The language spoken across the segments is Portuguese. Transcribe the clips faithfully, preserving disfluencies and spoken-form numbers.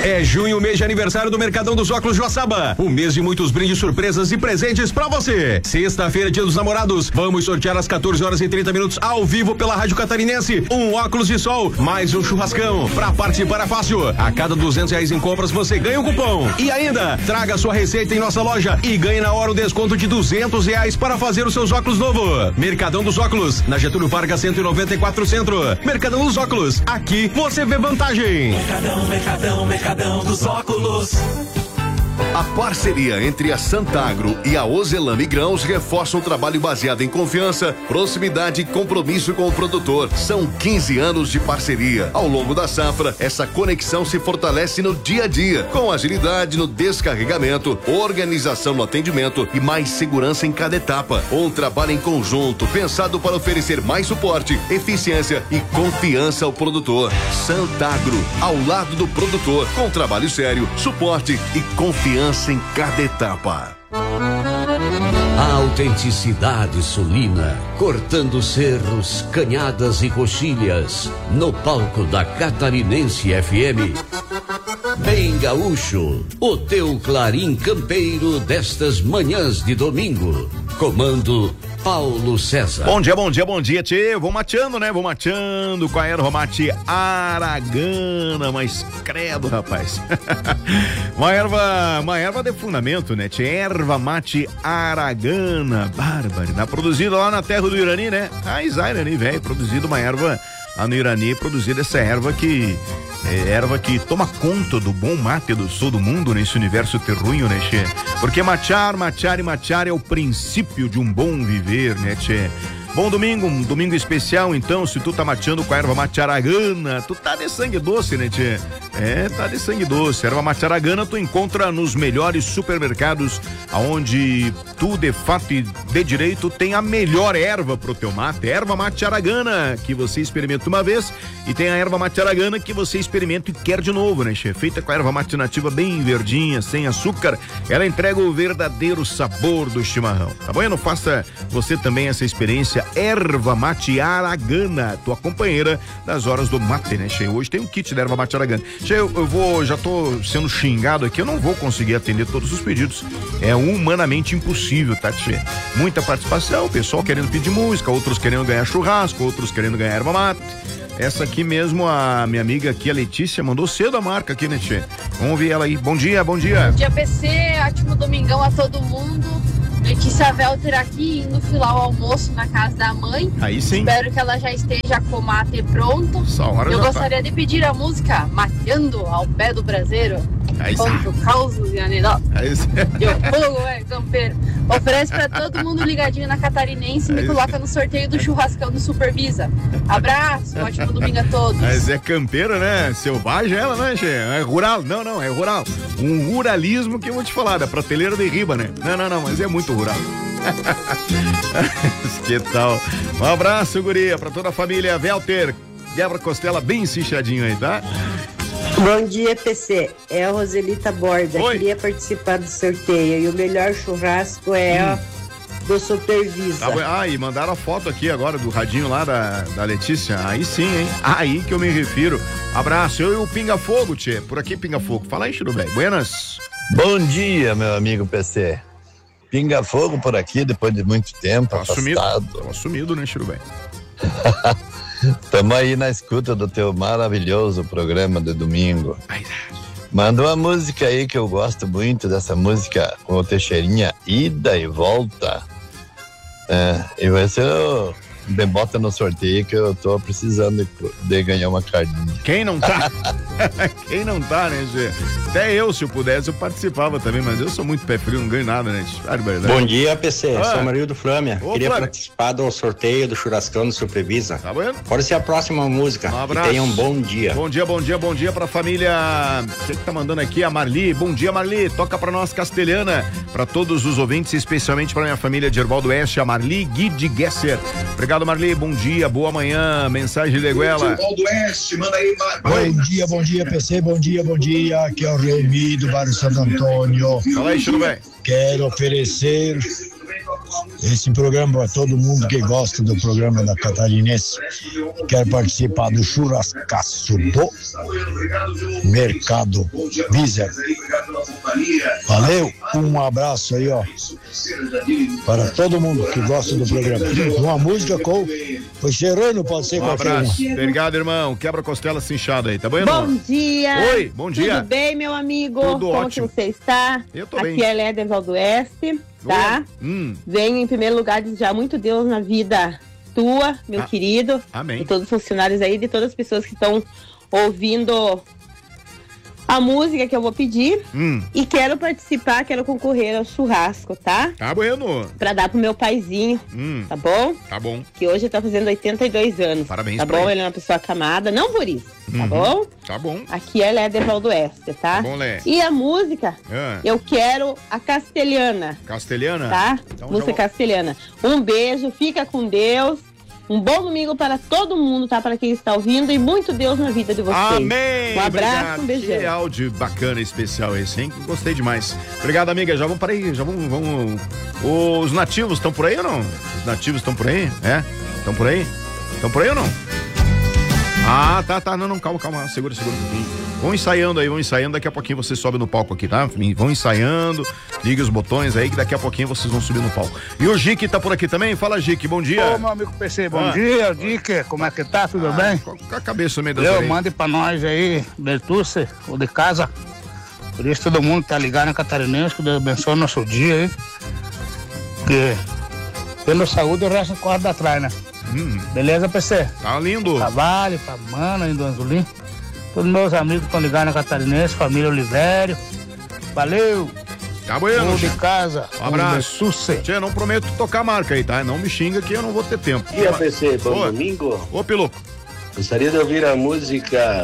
É junho, mês de aniversário do Mercadão dos Óculos Joaçaba. Um mês de muitos brindes, surpresas e presentes pra você. Sexta-feira, dia dos namorados, vamos sortear às quatorze horas e trinta minutos ao vivo pela Rádio Catarinense. Um óculos de sol, mais um churrascão. Pra participar é fácil. A cada duzentos reais em compras, você ganha um cupom. E ainda, traga sua receita em nossa loja e ganhe na hora um desconto de duzentos reais para fazer os seus óculos novo. Mercadão dos Óculos, na Getúlio Vargas cento e noventa e quatro Centro. Mercadão dos Óculos, aqui você vê vantagem. Mercadão, Mercadão, Mercadão dos Óculos. A parceria entre a Santagro e a Ozelame Grãos reforça um trabalho baseado em confiança, proximidade e compromisso com o produtor. São quinze anos de parceria. Ao longo da safra, essa conexão se fortalece no dia a dia, com agilidade no descarregamento, organização no atendimento e mais segurança em cada etapa. Um trabalho em conjunto, pensado para oferecer mais suporte, eficiência e confiança ao produtor. Santagro, ao lado do produtor, com trabalho sério, suporte e confiança em cada etapa. A autenticidade sulina, cortando cerros, canhadas e coxilhas, no palco da Catarinense F M. Bem gaúcho, o teu clarim campeiro destas manhãs de domingo. Comando Paulo César. Bom dia, bom dia, bom dia, tchê. Vou mateando, né? Vou mateando com a erva mate aragana, mas credo, rapaz. uma erva, uma erva de fundamento, né, tchê? Erva mate aragana, bárbara. Produzida lá na terra do Irani, né? Ah, Irani, velho, produzido uma erva lá no Irani, produzida essa erva que é erva que toma conta do bom mate do sul do mundo nesse universo terruinho, né, tchê? Porque matear, matear e matear é o princípio de um bom viver, né, tchê? Bom domingo, um domingo especial, então, se tu tá mateando com a erva mate aragana, tu tá de sangue doce, né, tchê? É, tá de sangue doce. Erva mate aragana tu encontra nos melhores supermercados, aonde tu, de fato e de direito, tem a melhor erva pro teu mate. Erva mate aragana, que você experimenta uma vez, e tem a erva mate aragana que você experimenta e quer de novo, né, tchê? Feita com a erva mate nativa bem verdinha, sem açúcar, ela entrega o verdadeiro sabor do chimarrão. Tá bom? Não faça você também essa experiência. Erva mate aragana, tua companheira das horas do mate, né, Che? Hoje tem um kit da erva mate aragana. Che, eu, eu vou, já tô sendo xingado aqui, eu não vou conseguir atender todos os pedidos. É humanamente impossível, tá, Che? Muita participação, o pessoal querendo pedir música, outros querendo ganhar churrasco, outros querendo ganhar erva mate. Essa aqui mesmo, a minha amiga aqui, a Letícia, mandou cedo a marca aqui, né, Che? Vamos ouvir ela aí. Bom dia, bom dia. Bom dia, P C, ótimo domingão a todo mundo. Letícia Velter aqui, indo filar o almoço na casa da mãe. Aí sim. Espero que ela já esteja com o mate pronto. Essa hora Eu já gostaria tá. de pedir a música Mateando ao Pé do Braseiro. Aí Contra o caos e anedota. Aí sim. E o fogo é campeiro. Oferece pra todo mundo ligadinho na Catarinense e me Aí coloca no sorteio do churrascão do Supervisa. Abraço, ótimo domingo a todos. Mas é campeira, né? Selvagem ela, né, Che? É rural. Não, não, é rural. Um ruralismo que eu vou te falar, da prateleira de riba, né? Não, não, não, mas é muito rural. Que tal? Um abraço, guria, pra toda a família Velter. Quebra costela bem cinchadinho aí, tá? Bom dia, P C. É a Roselita Borda. Oi. Queria participar do sorteio. E o melhor churrasco é hum. do Supervisa. Ah, e mandaram a foto aqui agora do radinho lá da, da Letícia. Aí sim, hein? Aí que eu me refiro. Abraço. Eu e o Pinga Fogo, tchê. Por aqui, Pinga Fogo. Fala aí, Chiru, velho. Buenas. Bom dia, meu amigo P C. Pinga Fogo por aqui, depois de muito tempo, Tava afastado. Assumido, Tava assumido, né, Chiru, velho? Tamo aí na escuta do teu maravilhoso programa de domingo. Ai, manda uma música aí que eu gosto muito dessa música com o Teixeirinha, Ida e Volta. É, e vai ser o me bota no sorteio que eu tô precisando de, de ganhar uma carninha. Quem não tá? Quem não tá, né, Gê? Até eu, se eu pudesse, eu participava também, mas eu sou muito pé frio, não ganho nada, né? Bom dia, P C. Ah. Sou Mario do Flâmia. Ô, Queria Flâmia. participar do sorteio do churrascão do Supervisa. Tá vendo? Pode ser a próxima música. Um E abraço. tenha um bom dia. Bom dia, bom dia, bom dia pra família. Quem que tá mandando aqui? A Marli. Bom dia, Marli. Toca pra nós, Castelhana. Pra todos os ouvintes, especialmente pra minha família de Erval do Oeste, a Marli Guide Gesser. Obrigado, Marli. Bom dia, boa manhã. Mensagem de Guela. Erval do Oeste, manda aí. Oi. Bom dia, bom dia, P C. Bom dia, bom dia. Aqui é o Reumi do bairro Santo Antônio. Fala aí, Chiru, velho. Quero oferecer esse programa para todo mundo que gosta do programa da Catarinense. Quer participar do churrascaço do Mercado Visa. Valeu, um abraço aí, ó, para todo mundo que gosta do programa. Uma música com o Serrano, pode ser Um qualquer uma. abraço. Obrigado, irmão. Quebra-costela cinchado aí, tá bom, irmão? Bom dia. Oi, bom dia. Tudo bem, meu amigo? Tudo Como ótimo. que você está? Eu tô Aqui bem. é Léder Valdoeste, tá? Hum. Venho em primeiro lugar desejar muito Deus na vida tua, meu Ah, querido. amém. De todos os funcionários aí, de todas as pessoas que estão ouvindo a música que eu vou pedir. Hum. E quero participar, quero concorrer ao churrasco, tá? Tá bueno. Pra dar pro meu paizinho, Hum. tá bom? Tá bom. Que hoje tá fazendo oitenta e dois anos. Parabéns Tá pra bom? ele. Ele é uma pessoa acamada, não por isso, tá Uhum. bom? Tá bom. Aqui é Léder Valdoeste, tá? Tá bom, Lé. E a música, Ah. eu quero a castelhana, Castelhana? tá? Então música já vou- castelhana. Um beijo, fica com Deus. Um bom domingo para todo mundo, tá? Para quem está ouvindo e muito Deus na vida de vocês. Amém! Um abraço, Obrigado. um beijão. Que áudio bacana, especial esse, hein? Gostei demais. Obrigado, amiga. Já vamos para aí, já vamos, vamos... Os nativos estão por aí ou não? Os nativos estão por aí? É? Estão por aí? Estão por aí ou não? Ah, tá, tá. Não, não, calma, calma. Segura, segura um pouquinho. Vão ensaiando aí, vão ensaiando. Daqui a pouquinho você sobe no palco aqui, tá? Vão ensaiando. Liga os botões aí que daqui a pouquinho vocês vão subir no palco. E o Gique tá por aqui também? Fala, Gique, bom dia. Ô, meu amigo P C, bom Ah. dia, Dick, como é que tá? Tudo Ah, bem? Com a cabeça no meio das Eu, orelhas. mande pra nós aí, Bertucci, ou de casa. Por isso todo mundo tá ligado na Catarinense, que Deus abençoe o nosso dia aí. Porque pela saúde o resto corre da trás, né? Hum, Beleza, P C? tá lindo. Trabalho, pra Mana, aí do Anzolim. Todos meus amigos estão ligados na Catarinense, família Olivério. Valeu! Tá bueno. Ou de casa. Um abraço. Bertucci. Tchê, não prometo tocar a marca aí, tá? Não me xinga que eu não vou ter tempo. Bom dia, P C. Bom Ô, domingo. Ô, Piloco. Gostaria de ouvir a música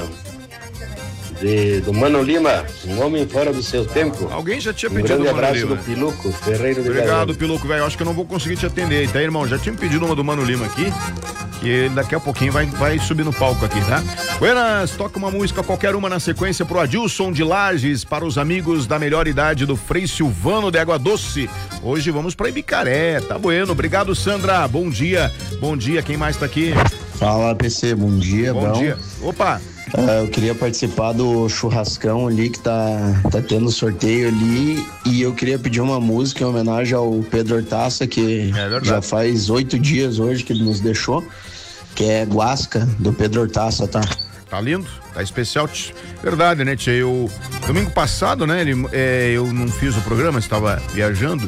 de, do Mano Lima, Um Homem Fora do Seu Tempo. Alguém já tinha Um pedido grande uma abraço Lima. do Piluco, Ferreiro de Obrigado, Galinha. Piloco, velho. Acho que eu não vou conseguir te atender, tá, irmão? Já tinha me pedido uma do Mano Lima aqui, que ele daqui a pouquinho vai, vai subir no palco aqui, tá? Buenas, toca uma música, qualquer uma na sequência pro Adilson de Lages, para os amigos da melhor idade do Frei Silvano de Água Doce. Hoje vamos pra Ibicaré, tá bueno. Obrigado, Sandra. Bom dia. Bom dia, quem mais tá aqui? Fala, P C, bom dia. Bom, bom. dia. Opa. Ah, eu queria participar do churrascão ali que tá, tá tendo sorteio ali e eu queria pedir uma música em homenagem ao Pedro Hortaça, que verdade. já faz oito dias hoje que ele nos deixou, que é Guasca, do Pedro Hortaça, tá? Tá lindo, tá especial. tch. Verdade, né, tia? Eu, domingo passado, né, ele, é, eu não fiz o programa, estava viajando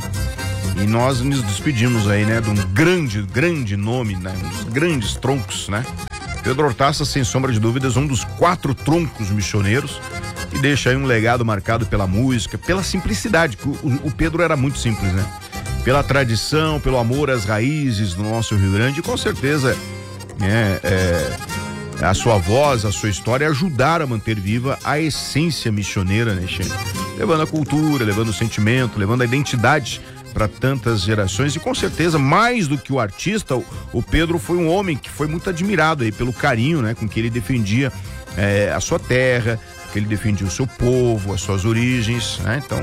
e nós nos despedimos aí, né, de um grande, grande nome, né, um dos grandes troncos, né? Pedro Hortaça, sem sombra de dúvidas, um dos quatro troncos missioneiros e deixa aí um legado marcado pela música, pela simplicidade, que o, o Pedro era muito simples, né? Pela tradição, pelo amor às raízes do nosso Rio Grande e com certeza, né, é, a sua voz, a sua história ajudaram a manter viva a essência missioneira, né, Che? Levando a cultura, levando o sentimento, levando a identidade para tantas gerações e com certeza mais do que o artista, o, o Pedro foi um homem que foi muito admirado aí pelo carinho, né, com que ele defendia é, a sua terra, que ele defendia o seu povo, as suas origens, né? Então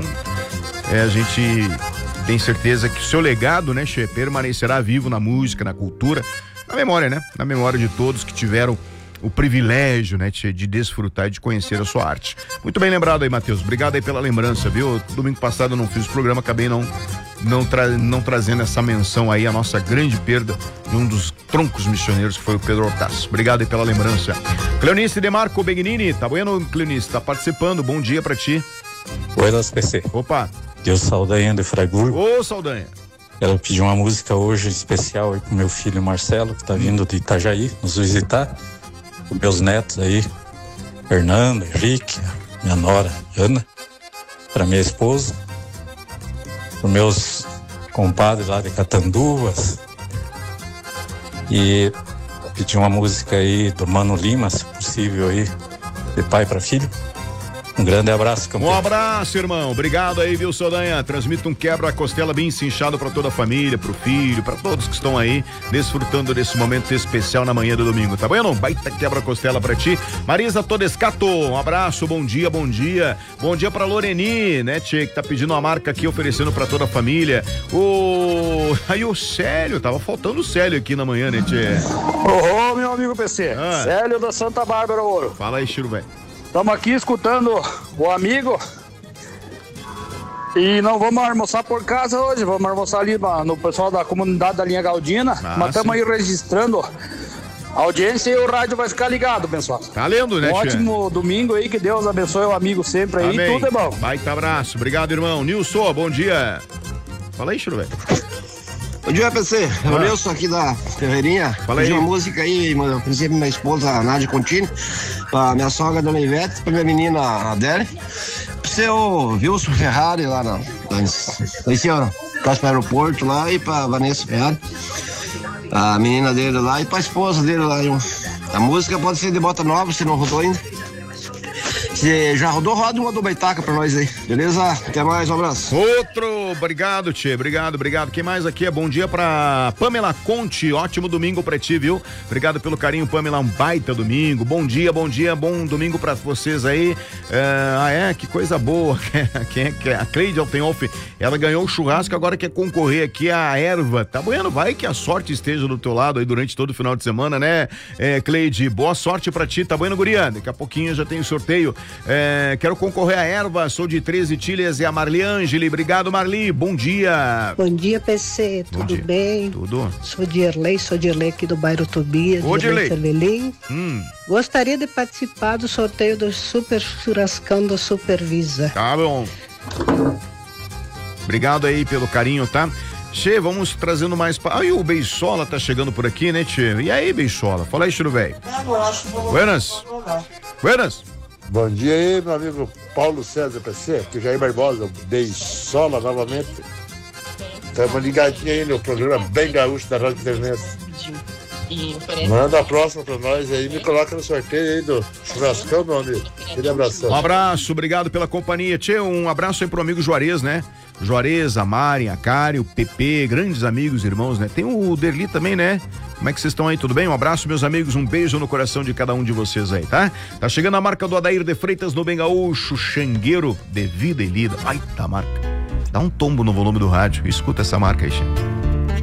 é, a gente tem certeza que o seu legado, né, Che, permanecerá vivo na música, na cultura, na memória, né? Na memória de todos que tiveram o privilégio, né, de, de desfrutar e de conhecer a sua arte. Muito bem lembrado aí, Matheus. Obrigado aí pela lembrança, viu? Domingo passado eu não fiz o programa, acabei não, não, tra não trazendo essa menção aí, a nossa grande perda de um dos troncos missioneiros, que foi o Pedro Hortaça. Obrigado aí pela lembrança. Cleonice Demarco Begnini, tá bueno, Cleonice? Tá participando, bom dia pra ti. Buenas, P C. Opa. Eu Saldanha de Freiburg. Ô, Saldanha. Quero pedir uma música hoje especial aí pro meu filho Marcelo, que tá vindo de Itajaí nos visitar. Os meus netos aí, Fernando, Henrique, minha nora, Ana, para minha esposa, os meus compadres lá de Catanduvas, e pedir uma música aí do Mano Lima, se possível aí, de pai para filho, Um grande abraço, campeão. Um abraço, irmão. Obrigado aí, viu, Saldanha? Transmita um quebra-costela bem cinchado pra toda a família, pro filho, pra todos que estão aí desfrutando desse momento especial na manhã do domingo, tá bom? Não? Baita quebra-costela pra ti. Marisa Todescato, um abraço, bom dia, bom dia. Bom dia pra Loreni, né, tchê, que tá pedindo uma marca aqui, oferecendo pra toda a família. O... Aí o Célio, tava faltando o Célio aqui na manhã, né, tchê? Ô, oh, meu amigo P C, ah. Célio da Santa Bárbara Ouro. Fala aí, Chiro, velho. Estamos aqui escutando o amigo e não vamos almoçar por casa hoje, vamos almoçar ali no pessoal da comunidade da linha Galdina, ah, mas estamos aí registrando a audiência e o rádio vai ficar ligado, pessoal. Tá lendo, né, um ótimo domingo aí, que Deus abençoe o amigo sempre aí, Amém. Tudo é bom. Baita abraço, obrigado, irmão. Nilson, bom dia. Fala aí, Chiro, velho. Bom dia, P C. Ah. Eu Nilson aqui da Ferreirinha. Fala aí. Pedi uma música aí, a princípio minha esposa Nádia Contini, pra minha sogra Dona Ivete, pra minha menina Adele, pro seu Wilson Ferrari lá na. Esse ano, próximo aeroporto lá, e pra Vanessa Ferrari, a menina dele lá, e pra esposa dele lá. A música pode ser de Bota Nova, se não rodou ainda. Se já rodou, roda uma do Baitaca pra nós aí, beleza? Até mais, um abraço. Outro, obrigado, tchê, obrigado, obrigado. Quem mais aqui? É bom dia pra Pamela Conte, ótimo domingo pra ti, viu? Obrigado pelo carinho, Pamela, um baita domingo. Bom dia, bom dia, bom domingo pra vocês aí. É, ah, é, que coisa boa. Quem é que é? A Cleide Altenhoff, ela ganhou o churrasco, agora quer concorrer aqui à erva. Tá bueno, vai que a sorte esteja do teu lado aí durante todo o final de semana, né, é, Cleide? Boa sorte pra ti, tá bueno, guria? Daqui a pouquinho já tem o sorteio. É, quero concorrer à erva, sou de treze Tilhas e a Marli Angeli. Obrigado, Marli, bom dia. Bom dia, P C, Bom tudo dia. bem? Tudo. Sou de Erlei, sou de Erlei aqui do bairro Tobias. Ô, Dirley. Hum. Gostaria de participar do sorteio do Super Churrascão do Supervisa. Tá bom. Obrigado aí pelo carinho, tá? Tchê, vamos trazendo mais... Pa... Aí o Beisola tá chegando por aqui, né, Tchê? E aí, Beisola? Fala aí, Chiro, velho. Buenas. Buenas. Bom dia aí, meu amigo Paulo César P C, que Jair Barbosa, Beisola novamente. Estamos ligadinhos aí no programa Bem Gaúcho da Rádio Internet. Manda a próxima pra nós aí, me coloca no sorteio aí do churrascão, meu amigo. Aquele abração. Um abraço, obrigado pela companhia. Tchê, um abraço aí pro amigo Juarez, né? Juarez, a Mari, a Cari, o Pepe, grandes amigos, irmãos, né? Tem o Derli também, né? Como é que vocês estão aí? Tudo bem? Um abraço, meus amigos, um beijo no coração de cada um de vocês aí, tá? Tá chegando a marca do Adair de Freitas no Bem Gaúcho, Xangueiro de Vida e Lida. Ai, tá marca. Dá um tombo no volume do rádio, escuta essa marca aí, Xê.